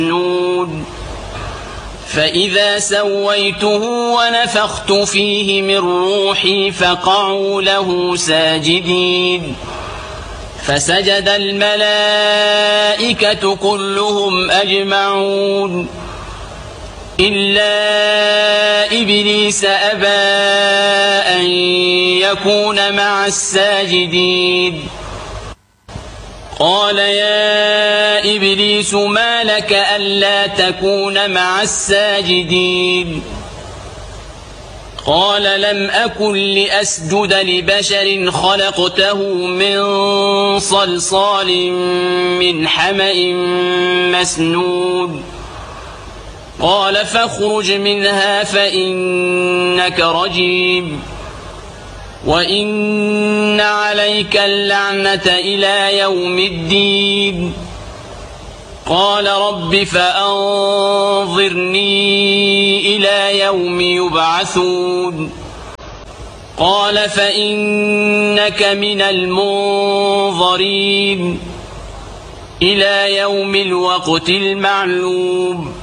مسنود فإذا سويته ونفخت فيه من روحي فقعوا له ساجدين فسجد الملائكة كلهم أجمعون إلا إبليس أبى أن يكون مع الساجدين قال يا إبليس ما لك ألا تكون مع الساجدين قال لم أكن لأسجد لبشر خلقته من صلصال من حمأ مسنون قال فاخرج منها فإنك رجيم وإن عليك اللعنة إلى يوم الدين قال رب فأنظرني إلى يوم يبعثون قال فإنك من المنظرين إلى يوم الوقت المعلوم